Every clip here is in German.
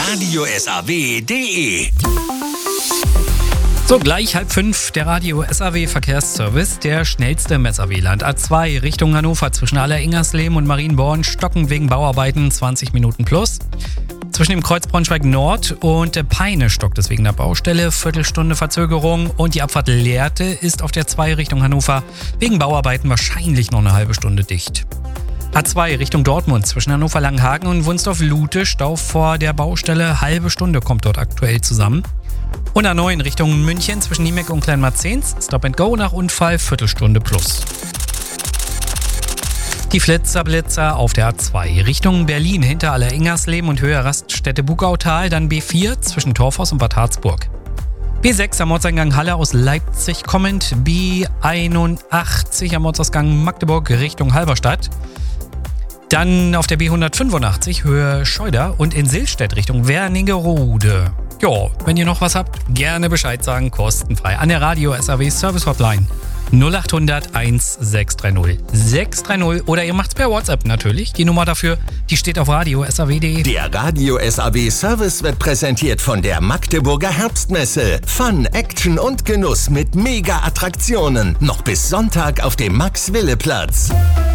Radio SAW.de. So, gleich 4:30, der Radio SAW Verkehrsservice, der schnellste im SAW-Land. A2 Richtung Hannover zwischen Aller-Ingersleben und Marienborn stocken wegen Bauarbeiten 20 Minuten plus. Zwischen dem Kreuz Braunschweig Nord und Peine stockt es wegen der Baustelle, Viertelstunde Verzögerung, und die Abfahrt Lehrte ist auf der 2 Richtung Hannover wegen Bauarbeiten wahrscheinlich noch eine halbe Stunde dicht. A2 Richtung Dortmund zwischen Hannover-Langenhagen und Wunsdorf-Lute, Stau vor der Baustelle, halbe Stunde kommt dort aktuell zusammen. Und A9 Richtung München zwischen Niemek und Kleinmarzens, Stop and Go nach Unfall, Viertelstunde plus. Die Flitzer auf der A2 Richtung Berlin hinter Aller-Ingersleben und Höhe Raststätte Bugautal, dann B4 zwischen Torfhaus und Bad Harzburg. B6 am Ortseingang Halle aus Leipzig kommend, B81 am Ortsausgang Magdeburg Richtung Halberstadt. Dann auf der B185 Höhe Scheuder und in Silstedt Richtung Wernigerode. Jo, wenn ihr noch was habt, gerne Bescheid sagen, kostenfrei an der Radio SAW Service Hotline 0800 1630 630 oder ihr macht's per WhatsApp natürlich. Die Nummer dafür, die steht auf Radio SAW.de. Der Radio SAW Service wird präsentiert von der Magdeburger Herbstmesse. Fun, Action und Genuss mit Mega-Attraktionen. Noch bis Sonntag auf dem Max-Wille-Platz.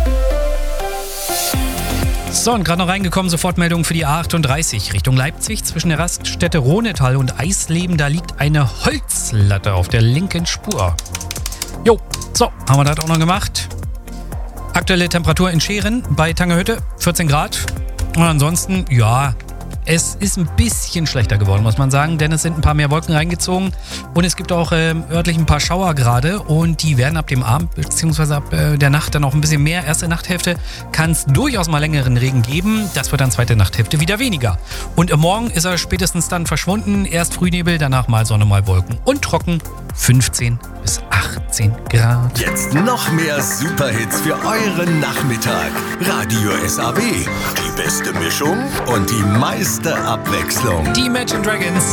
So, und gerade noch reingekommen, Sofortmeldung für die A38 Richtung Leipzig zwischen der Raststätte Rohnetal und Eisleben. Da liegt eine Holzlatte auf der linken Spur. Jo, so, haben wir das auch noch gemacht. Aktuelle Temperatur in Scheren bei Tangerhütte 14 Grad. Und ansonsten, ja, es ist ein bisschen schlechter geworden, muss man sagen, denn es sind ein paar mehr Wolken reingezogen und es gibt auch örtlich ein paar Schauer gerade und die werden ab dem Abend bzw. ab der Nacht dann auch ein bisschen mehr. Erste Nachthälfte kann es durchaus mal längeren Regen geben, das wird dann zweite Nachthälfte wieder weniger. Und morgen ist er spätestens dann verschwunden, erst Frühnebel, danach mal Sonne, mal Wolken und trocken 15 bis 18 Grad. Jetzt noch mehr Superhits für euren Nachmittag. Radio SAW, die beste Mischung und die meiste Abwechslung. Die Imagine Dragons.